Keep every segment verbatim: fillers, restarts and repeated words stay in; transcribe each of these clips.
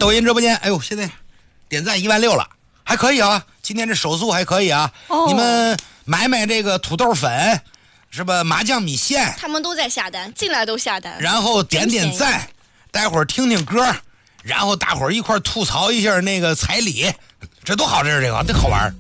抖音直播间，哎呦，现在点赞一万六了，还可以啊，今天这手速还可以啊。哦、你们买买这个土豆粉，是吧？麻酱米线， 他们都在下单，进来都下单， 然后点点赞，待会儿听听歌，然后大伙儿一块吐槽一下那个彩礼，这多好，这是这个，这好玩。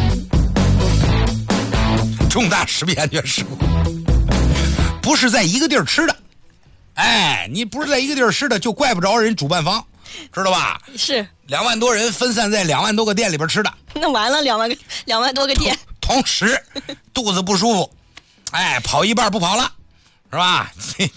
重大食品安全事故，不是在一个地儿吃的，哎，你不是在一个地儿吃的，就怪不着人主办方，知道吧？ 是两万多人分散在两万多个店里边吃的， 那完了，两万个两万多个店， 同, 同时肚子不舒服，哎，跑一半不跑了，是吧？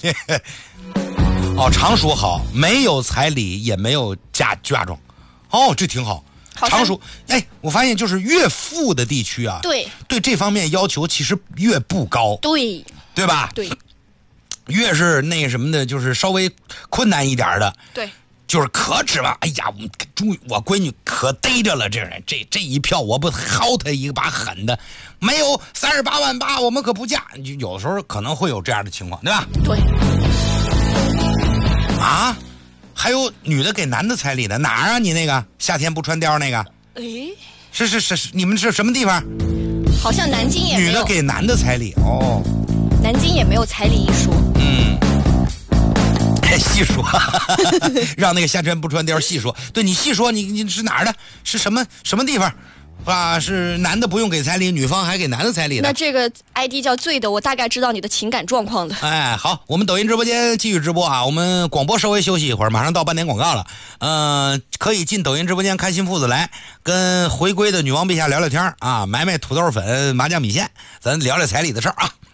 哦，常说好，没有彩礼也没有嫁嫁妆，哦，这挺好。常说，哎，我发现就是越富的地区啊， 对， 对这方面要求其实越不高， 对， 对吧？ 对， 越是那什么的，就是稍微困难一点的， 对， 就是可指望，哎呀，我终于我闺女可逮着了，这人这这一票我不薅他一把狠的，没有三十八万八，我们可不嫁，有的时候可能会有这样的情况，对吧？ 对， 啊。还有女的给男的彩礼的，哪儿啊？你那个夏天不穿貂那个？ 哎， 是是是是，你们是什么地方？ 好像南京也没有。 女的给男的彩礼哦。 南京也没有彩礼一说。 嗯，细说，让那个夏天不穿貂细说。对，你细说，你你是哪儿的？是什么什么地方？啊，是男的不用给彩礼，女方还给男的彩礼的。 那这个 I D 叫醉的，我大概知道你的情感状况的。 哎，好，我们抖音直播间继续直播啊，我们广播稍微休息一会儿，马上到半点广告了。嗯、呃，可以进抖音直播间开心铺子来，跟回归的女王陛下聊聊天啊，买买土豆粉、麻酱米线，咱聊聊彩礼的事儿啊。